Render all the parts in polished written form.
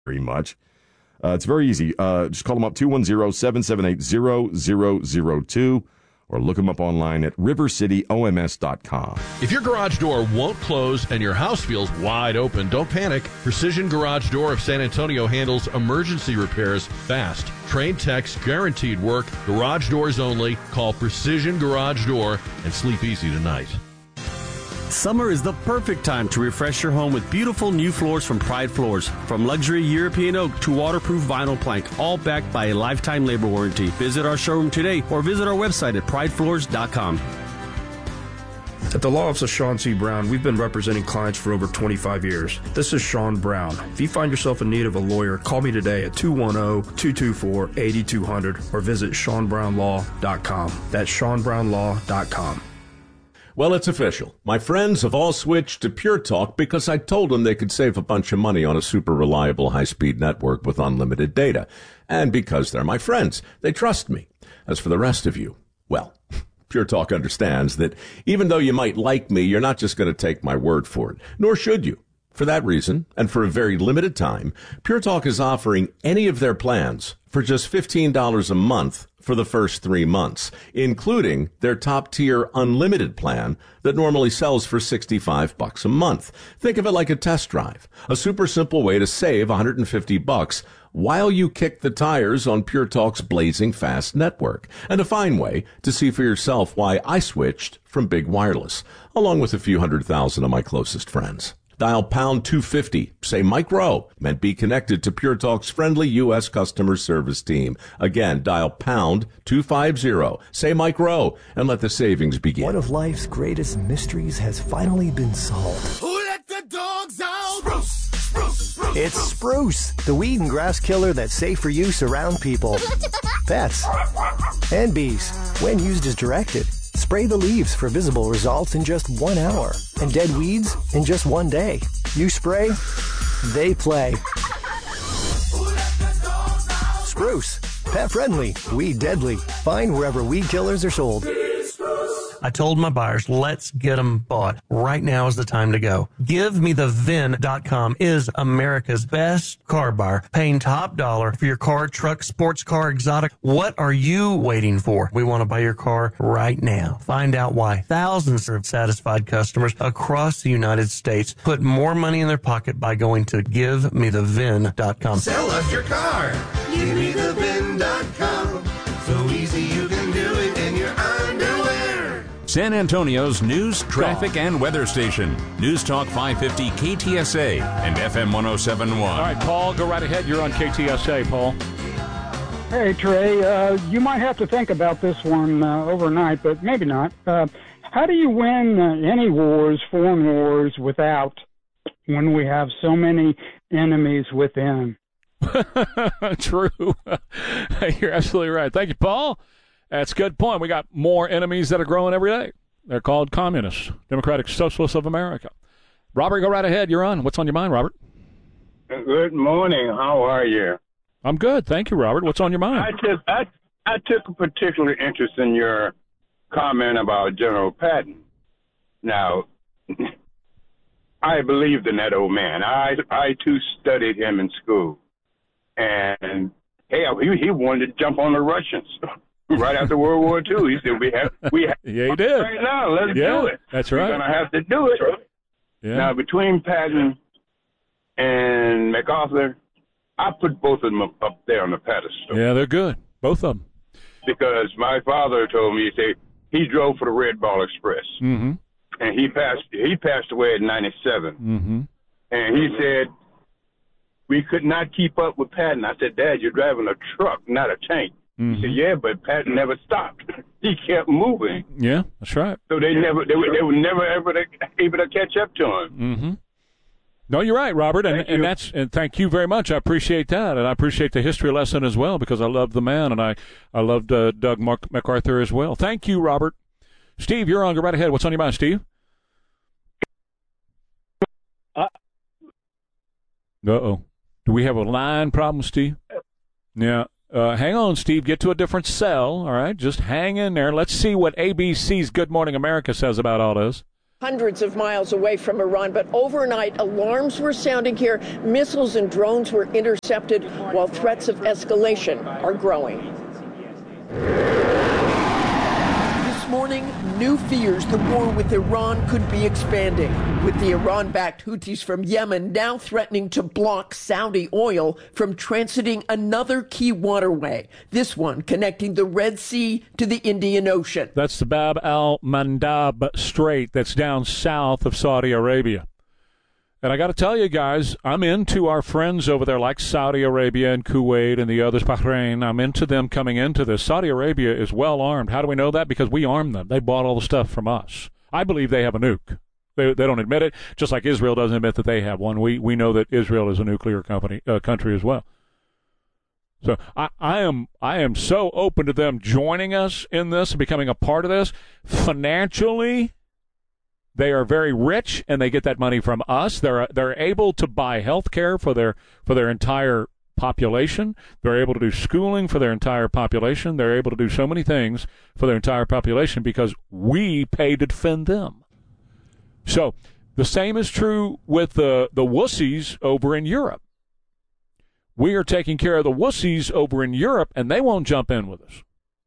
very much. It's very easy. Just call them up, 210-778-0002, or look them up online at rivercityoms.com. If your garage door won't close and your house feels wide open, don't panic. Precision Garage Door of San Antonio handles emergency repairs fast. Trained techs, guaranteed work, garage doors only. Call Precision Garage Door and sleep easy tonight. Summer is the perfect time to refresh your home with beautiful new floors from Pride Floors. From luxury European oak to waterproof vinyl plank, all backed by a lifetime labor warranty. Visit our showroom today or visit our website at pridefloors.com. At the Law Office of Sean C. Brown, we've been representing clients for over 25 years. This is Sean Brown. If you find yourself in need of a lawyer, call me today at 210-224-8200 or visit SeanBrownLaw.com. That's SeanBrownLaw.com. Well, it's official. My friends have all switched to Pure Talk because I told them they could save a bunch of money on a super reliable high-speed network with unlimited data. And because they're my friends, they trust me. As for the rest of you, well, Pure Talk understands that even though you might like me, you're not just going to take my word for it, nor should you. For that reason, and for a very limited time, Pure Talk is offering any of their plans for just $15 a month for the first 3 months, including their top-tier unlimited plan that normally sells for $65 a month. Think of it like a test drive, a super simple way to save $150 while you kick the tires on Pure Talk's blazing fast network, and a fine way to see for yourself why I switched from big wireless, along with a few 100,000 of my closest friends. Dial pound 250, say Mike Rowe, and be connected to Pure Talk's friendly U.S. customer service team. Again, dial pound 250, say Mike Rowe, and let the savings begin. One of life's greatest mysteries has finally been solved. Who let the dogs out? Spruce, spruce, spruce. It's Spruce, the weed and grass killer that's safe for use around people, pets, and bees, when used as directed. Spray the leaves for visible results in just 1 hour, and dead weeds in just 1 day. You spray, they play. Spruce, pet friendly, weed deadly. Find wherever weed killers are sold. I told my buyers, let's get them bought. Right now is the time to go. GiveMeTheVin.com is America's best car buyer, paying top dollar for your car, truck, sports car, exotic. What are you waiting for? We want to buy your car right now. Find out why thousands of satisfied customers across the United States put more money in their pocket by going to GiveMeTheVin.com. Sell us your car. GiveMeTheVin.com. So easy you can do it in your underwear. San Antonio's news, traffic, and weather station. News Talk 550 KTSA and FM 1071. All right, Paul, go right ahead. You're on KTSA, Paul. Hey, Trey, you might have to think about this one overnight, but maybe not. How do you win any wars, foreign wars, when we have so many enemies within? True. You're absolutely right. Thank you, Paul. That's a good point. We got more enemies that are growing every day. They're called communists, Democratic Socialists of America. Robert, go right ahead. You're on. What's on your mind, Robert? Good morning. How are you? I'm good. Thank you, Robert. What's on your mind? I took a particular interest in your comment about General Patton. Now, I believed in that old man. I too studied him in school. And, hey, he wanted to jump on the Russians. Right after World War II, he said, we have yeah, he did. Right now, let's do it. That's right. We're going to have to do it. Yeah. Now, between Patton and MacArthur, I put both of them up there on the pedestal. Yeah, they're good, both of them. Because my father told me, he drove for the Red Ball Express. Mm-hmm. And he passed away at 97. Mm-hmm. And he said, we could not keep up with Patton. I said, Dad, you're driving a truck, not a tank. Mm-hmm. He said, yeah, but Patton never stopped. He kept moving. Yeah, that's right. So they were never ever able to catch up to him. Mm-hmm. No, you're right, Robert, and thank you very much. I appreciate that, and I appreciate the history lesson as well because I love the man, and I loved Doug MacArthur as well. Thank you, Robert. Steve, you're on. Go right ahead. What's on your mind, Steve? Uh-oh. Do we have a line problem, Steve? Yeah. Hang on, Steve. Get to a different cell, all right? Just hang in there. Let's see what ABC's Good Morning America says about all this. hundreds of miles away from Iran, but overnight alarms were sounding here. Missiles and drones were intercepted while threats of escalation are growing. This morning, new fears the war with Iran could be expanding, with the Iran-backed Houthis from Yemen now threatening to block Saudi oil from transiting another key waterway, this one connecting the Red Sea to the Indian Ocean. That's the Bab al-Mandab Strait that's down south of Saudi Arabia. And I got to tell you guys, I'm into our friends over there like Saudi Arabia and Kuwait and the others, Bahrain. I'm into them coming into this. Saudi Arabia is well armed. How do we know that? Because we armed them. They bought all the stuff from us. I believe they have a nuke. They don't admit it, just like Israel doesn't admit that they have one. We know that Israel is a nuclear country as well. So I am so open to them joining us in this and becoming a part of this. Financially, they are very rich, and they get that money from us. They're able to buy health care for their entire population. They're able to do schooling for their entire population. They're able to do so many things for their entire population because we pay to defend them. So the same is true with the wussies over in Europe. We are taking care of the wussies over in Europe, and they won't jump in with us.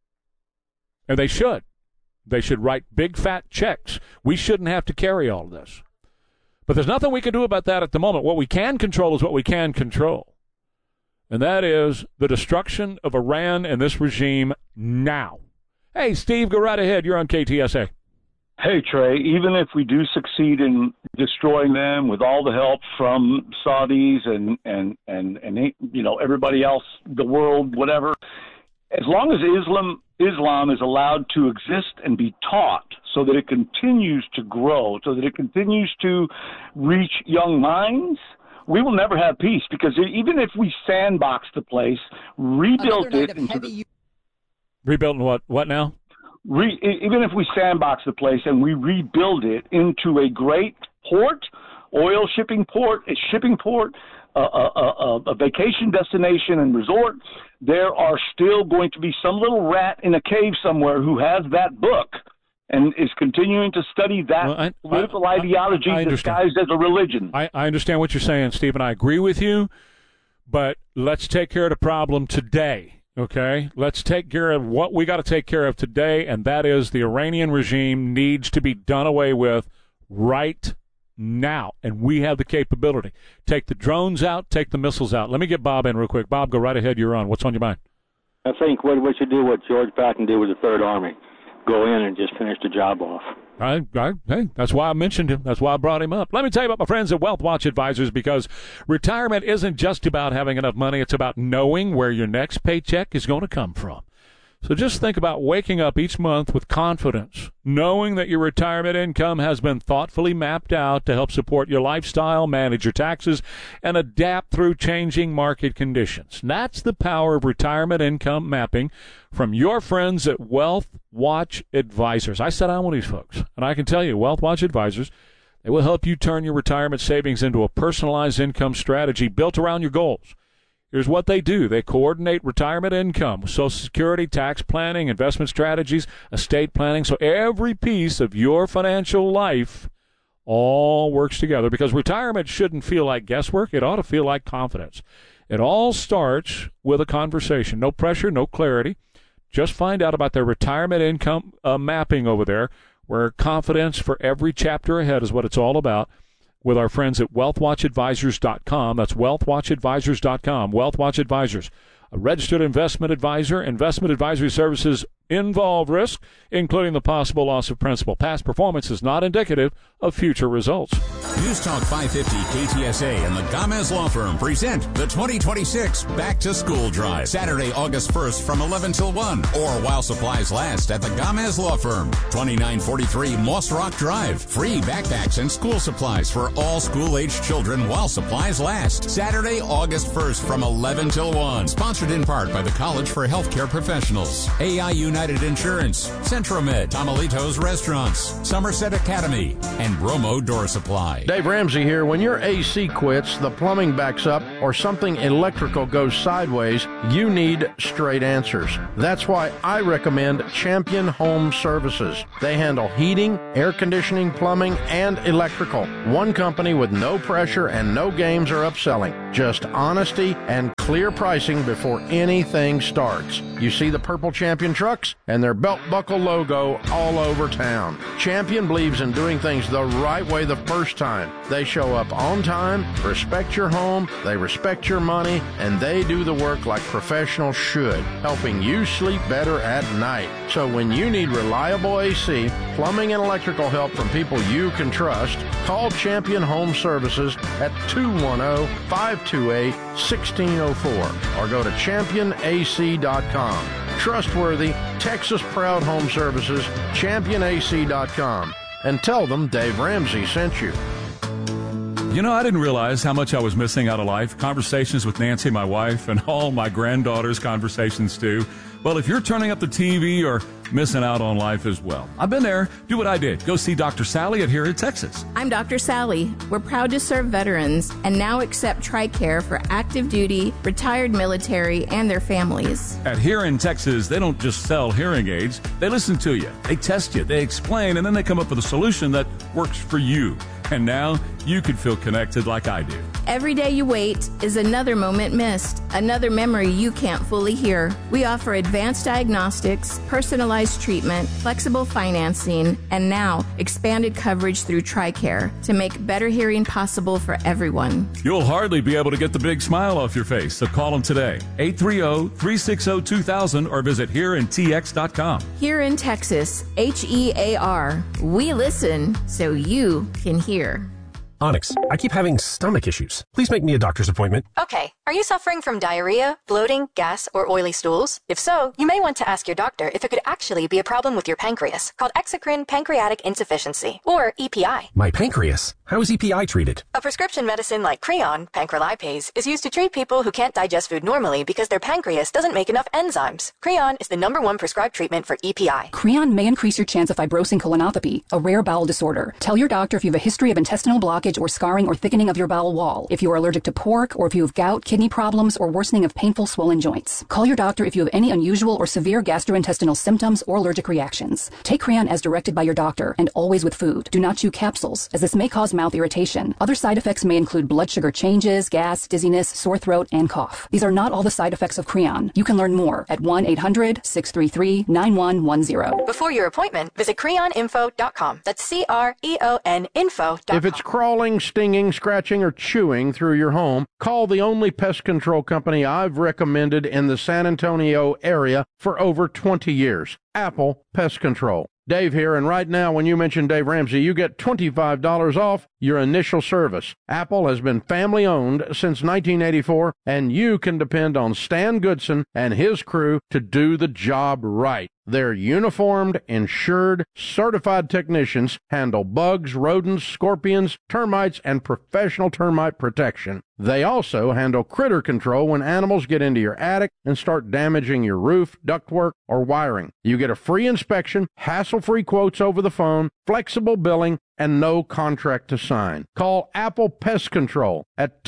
And they should. They should write big, fat checks. We shouldn't have to carry all of this. But there's nothing we can do about that at the moment. What we can control is what we can control. And that is the destruction of Iran and this regime now. Hey, Steve, go right ahead. You're on KTSA. Hey, Trey, even if we do succeed in destroying them with all the help from Saudis and you know, everybody else, the world, whatever, as long as Islam is allowed to exist and be taught so that it continues to grow, so that it continues to reach young minds, we will never have peace. Because even if we sandbox the place, rebuilt it into rebuilt in what now? Even if we sandbox the place and we rebuild it into a great port, oil shipping port, a shipping port, a vacation destination and resort, there are still going to be some little rat in a cave somewhere who has that book and is continuing to study that political ideology disguised as a religion. I understand what you're saying, Stephen. I agree with you, but let's take care of the problem today, okay? Let's take care of what we got to take care of today, and that is the Iranian regime needs to be done away with right now, and we have the capability. Take the drones out, take the missiles out. Let me get Bob in real quick. Bob, go right ahead. You're on. What's on your mind? I think what we should do what George Patton did with the Third Army, go in and just finish the job off. Hey, that's why I mentioned him. That's why I brought him up. Let me tell you about my friends at Wealth Watch Advisors, because retirement isn't just about having enough money. It's about knowing where your next paycheck is going to come from. So just think about waking up each month with confidence, knowing that your retirement income has been thoughtfully mapped out to help support your lifestyle, manage your taxes, and adapt through changing market conditions. And that's the power of retirement income mapping from your friends at Wealth Watch Advisors. I sat down with these folks, and I can tell you, Wealth Watch Advisors, they will help you turn your retirement savings into a personalized income strategy built around your goals. Here's what they do. They coordinate retirement income, Social Security, tax planning, investment strategies, estate planning. So every piece of your financial life all works together, because retirement shouldn't feel like guesswork. It ought to feel like confidence. It all starts with a conversation. No pressure, no clarity. Just find out about their retirement income mapping over there, where confidence for every chapter ahead is what it's all about, with our friends at WealthWatchAdvisors.com. That's WealthWatchAdvisors.com. Wealth Watch Advisors, a registered investment advisor. Investment advisory services involve risk, including the possible loss of principal. Past performance is not indicative of future results. News Talk 550 KTSA and the Gamez Law Firm present the 2026 Back to School Drive. Saturday, August 1st from 11 till 1, or while supplies last at the Gamez Law Firm, 2943 Moss Rock Drive. Free backpacks and school supplies for all school-aged children while supplies last. Saturday, August 1st from 11 till 1. Sponsored in part by the College for Healthcare Professionals. AIU United Insurance, Centromed, Tamalitos Restaurants, Somerset Academy, and Bromo Door Supply. Dave Ramsey here. When your AC quits, the plumbing backs up, or something electrical goes sideways, you need straight answers. That's why I recommend Champion Home Services. They handle heating, air conditioning, plumbing, and electrical. One company with no pressure and no games or upselling. Just honesty and clear pricing before anything starts. You see the purple Champion trucks and their belt buckle logo all over town. Champion believes in doing things the right way the first time. They show up on time, respect your home, they respect your money, and they do the work like professionals should, helping you sleep better at night. So when you need reliable AC, plumbing, and electrical help from people you can trust, call Champion Home Services at 210-528-1604 or go to championac.com. Trustworthy, Texas-proud home services, championac.com. And tell them Dave Ramsey sent you. You know, I didn't realize how much I was missing out of life. Conversations with Nancy, my wife, and all my granddaughters' conversations, too. Well, if you're turning up the TV or missing out on life as well, I've been there. Do what I did. Go see Dr. Sally at Here in Texas. I'm Dr. Sally. We're proud to serve veterans and now accept TRICARE for active duty, retired military, and their families. At Here in Texas, they don't just sell hearing aids. They listen to you. They test you. They explain, and then they come up with a solution that works for you. And now you can feel connected like I do. Every day you wait is another moment missed, another memory you can't fully hear. We offer advanced diagnostics, personalized treatment, flexible financing, and now expanded coverage through TRICARE to make better hearing possible for everyone. You'll hardly be able to get the big smile off your face, so call them today. 830-360-2000 or visit hereintx.com. Here in Texas, HEAR. We listen so you can hear. Onyx, I keep having stomach issues. Please make me a doctor's appointment. Okay. Are you suffering from diarrhea, bloating, gas, or oily stools? If so, you may want to ask your doctor if it could actually be a problem with your pancreas, called exocrine pancreatic insufficiency, or EPI. My pancreas? How is EPI treated? A prescription medicine like Creon, pancrelipase, is used to treat people who can't digest food normally because their pancreas doesn't make enough enzymes. Creon is the #1 prescribed treatment for EPI. Creon may increase your chance of fibrosing colonopathy, a rare bowel disorder. Tell your doctor if you have a history of intestinal blockage or scarring or thickening of your bowel wall, if you are allergic to pork, or if you have gout, kidney problems, or worsening of painful swollen joints. Call your doctor if you have any unusual or severe gastrointestinal symptoms or allergic reactions. Take Creon as directed by your doctor and always with food. Do not chew capsules, as this may cause mouth irritation. Other side effects may include blood sugar changes, gas, dizziness, sore throat, and cough. These are not all the side effects of Creon. You can learn more at 1-800-633-9110. Before your appointment, visit creoninfo.com. That's CREON info.com. If it's crawling, stinging, scratching, or chewing through your home, call the only pest control company I've recommended in the San Antonio area for over 20 years, Apple Pest Control. Dave here, and right now when you mention Dave Ramsey, you get $25 off your initial service. Apple has been family-owned since 1984, and you can depend on Stan Goodson and his crew to do the job right. Their uniformed, insured, certified technicians handle bugs, rodents, scorpions, termites, and professional termite protection. They also handle critter control when animals get into your attic and start damaging your roof, ductwork, or wiring. You get a free inspection, hassle-free quotes over the phone, flexible billing, and no contract to sign. Call Apple Pest Control at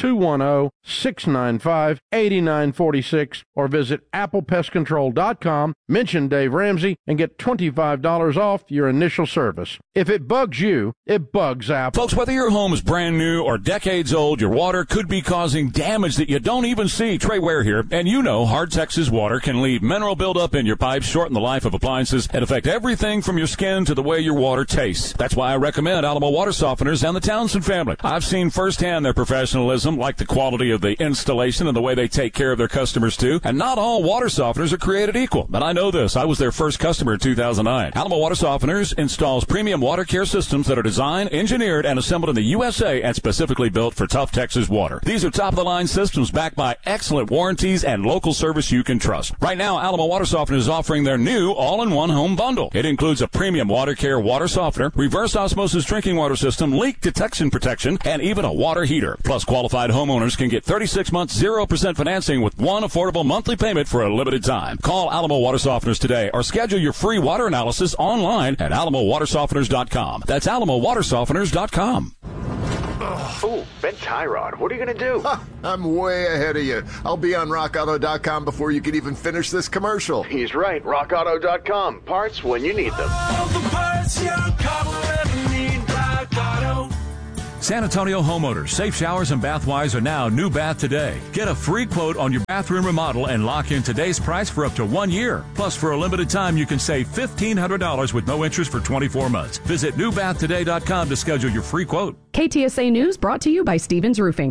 210-695-8946 or visit applepestcontrol.com, mention Dave Ramsey, and get $25 off your initial service. If it bugs you, it bugs Apple. Folks, whether your home is brand new or decades old, your water could be causing damage that you don't even see. Trey Ware here, and you know Hard Texas water can leave mineral buildup in your pipes, shorten the life of appliances, and affect everything from your skin to the way your water tastes. That's why I recommend Alamo Water Softeners and the Townsend family. I've seen firsthand their professionalism, like the quality of the installation and the way they take care of their customers too. And not all water softeners are created equal. But I know this. I was their first customer in 2009. Alamo Water Softeners installs premium water care systems that are designed, engineered, and assembled in the USA and specifically built for tough Texas water. These are top-of-the-line systems backed by excellent warranties and local service you can trust. Right now, Alamo Water Softeners is offering their new all-in-one home bundle. It includes a premium water care water softener, reverse osmosis drinking water system, leak detection protection, and even a water heater. Plus, qualified homeowners can get 36 months 0% financing with one affordable monthly payment for a limited time. Call Alamo Water Softeners today or schedule your free water analysis online at alamowatersofteners.com. That's alamowatersofteners.com. Ooh, Ben Tyrod, what are you going to do? I'm way ahead of you. I'll be on rockauto.com before you can even finish this commercial. He's right, rockauto.com. Parts when you need them. All the parts your car will ever need, Rock Auto. San Antonio homeowners, Safe Showers and Bathwise are now new bath today. Get a free quote on your bathroom remodel and lock in today's price for up to 1 year. Plus, for a limited time, you can save $1,500 with no interest for 24 months. Visit newbathtoday.com to schedule your free quote. KTSA News brought to you by Stevens Roofing.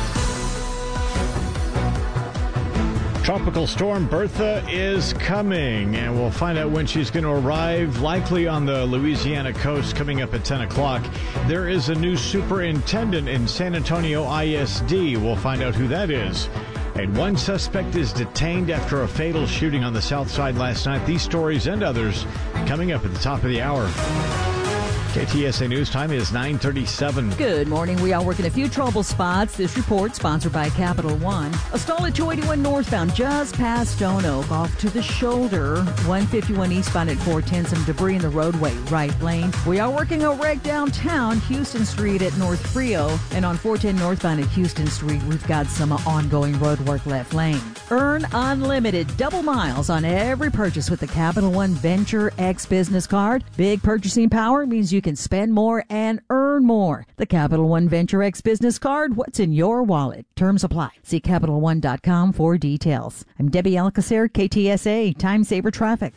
Tropical storm Bertha is coming, and we'll find out when she's going to arrive, likely on the Louisiana coast coming up at 10 o'clock. There is a new superintendent in San Antonio ISD. We'll find out who that is. And one suspect is detained after a fatal shooting on the south side last night. These stories and others coming up at the top of the hour. KTSA News time is 9:37. Good morning. We are working a few trouble spots. This report sponsored by Capital One. A stall at 281 northbound just past Stone Oak off to the shoulder. 151 eastbound at 410. Some debris in the roadway right lane. We are working a wreck downtown Houston Street at North Frio. And on 410 northbound at Houston Street, we've got some ongoing road work left lane. Earn unlimited double miles on every purchase with the Capital One Venture X business card. Big purchasing power means you can spend more and earn more. The Capital One Venture X business card, what's in your wallet? Terms apply. See CapitalOne.com for details. I'm Debbie Alcacer, KTSA, Time Saver Traffic.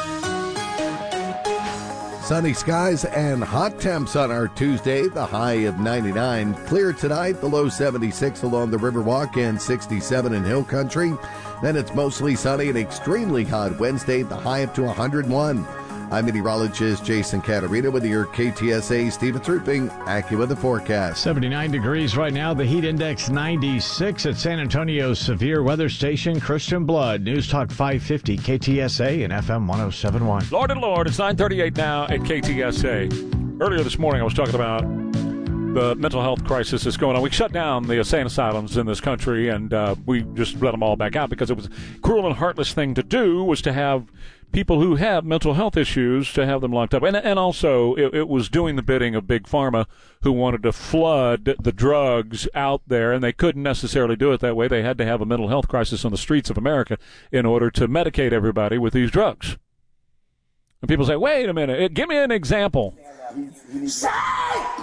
Sunny skies and hot temps on our Tuesday, the high of 99. Clear tonight, the low 76 along the Riverwalk and 67 in Hill Country. Then it's mostly sunny and extremely hot Wednesday, the high up to 101. I'm meteorologist Jason Caterina with your KTSA Stevens Roofing AccuWeather forecast. 79 degrees right now. The heat index 96 at San Antonio's severe weather station. Christian Blood, News Talk 550, KTSA and FM 1071. Lord and Lord, it's 9:38 now at KTSA. Earlier this morning, I was talking about the mental health crisis that's going on. We shut down the insane asylums in this country, and we just let them all back out because it was a cruel and heartless thing to do, was to have people who have mental health issues to have them locked up. And also, it was doing the bidding of Big Pharma, who wanted to flood the drugs out there, and they couldn't necessarily do it that way. They had to have a mental health crisis on the streets of America in order to medicate everybody with these drugs. And people say, wait a minute, give me an example. Stop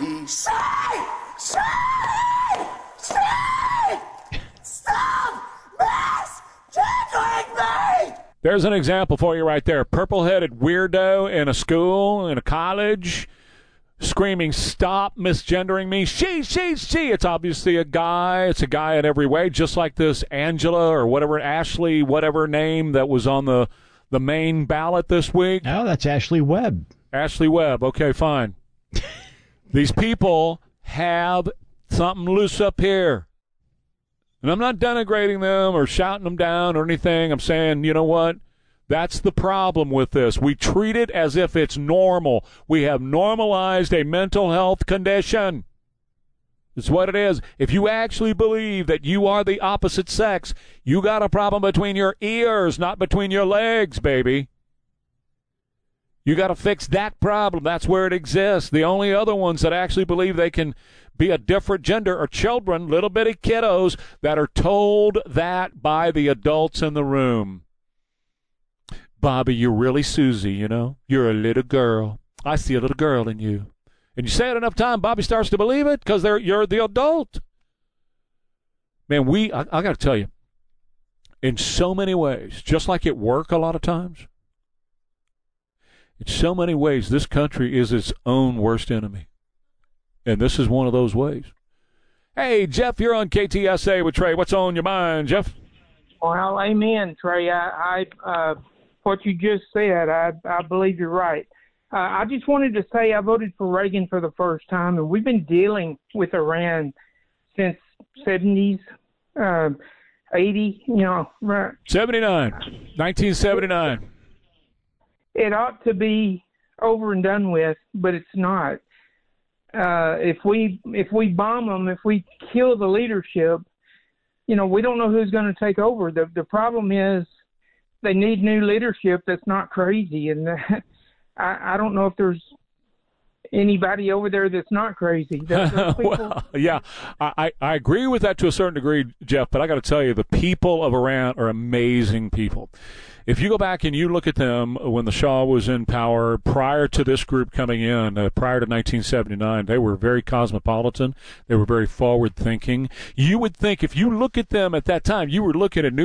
misgendering me! There's an example for you right there. Purple-headed weirdo in a school, in a college, screaming, stop misgendering me. She. It's obviously a guy. It's a guy in every way, just like this Angela or whatever, Ashley, whatever name that was on the main ballot this week. Oh, that's Ashley Webb. Ashley Webb. Okay, fine. These people have something loose up here. And I'm not denigrating them or shouting them down or anything. I'm saying, you know what? That's the problem with this. We treat it as if it's normal. We have normalized a mental health condition. It's what it is. If you actually believe that you are the opposite sex, you got a problem between your ears, not between your legs, baby. You got to fix that problem. That's where it exists. The only other ones that actually believe they can be a different gender are children, little bitty kiddos that are told that by the adults in the room. Bobby, you're really Susie, you know. You're a little girl. I see a little girl in you. And you say it enough time, Bobby starts to believe it because you're the adult. Man, I got to tell you, in so many ways, just like at work a lot of times, in so many ways, this country is its own worst enemy. And this is one of those ways. Hey, Jeff, you're on KTSA with Trey. What's on your mind, Jeff? Well, amen, Trey. I what you just said, I believe you're right. I just wanted to say I voted for Reagan for the first time, and we've been dealing with Iran since 70s, 80, you know. Right. 1979. It ought to be over and done with, but it's not. if we bomb them, if we kill the leadership, we don't know who's going to take over. The problem is they need new leadership that's not crazy, and I don't know if there's anybody over there that's not crazy. Well, yeah, I agree with that to a certain degree, Jeff, but I got to tell you, the people of Iran are amazing people. If you go back and you look at them when the Shah was in power, prior to this group coming in, prior to 1979, they were very cosmopolitan. They were very forward-thinking. You would think if you look at them at that time, you were looking at new